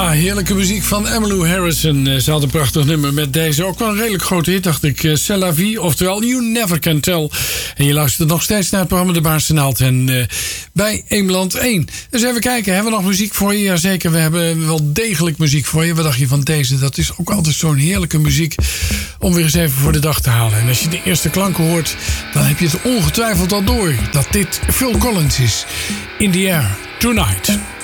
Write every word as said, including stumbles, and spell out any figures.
Ja, heerlijke muziek van Emmylou Harrison. Ze had een prachtig nummer met deze. Ook wel een redelijk grote hit, dacht ik. C'est la vie, oftewel You Never Can Tell. En je luistert nog steeds naar het programma De Baarse Naald. En uh, bij Eemland één. Dus even kijken, hebben we nog muziek voor je? Jazeker, we hebben wel degelijk muziek voor je. Wat dacht je van deze? Dat is ook altijd zo'n heerlijke muziek om weer eens even voor de dag te halen. En als je de eerste klanken hoort, dan heb je het ongetwijfeld al door dat dit Phil Collins is. In the Air Tonight.